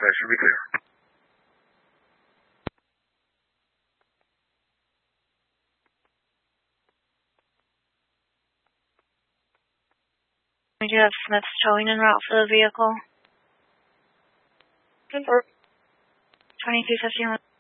that should be clear. We do have Smith's towing en route for the vehicle. Confirm. 2251.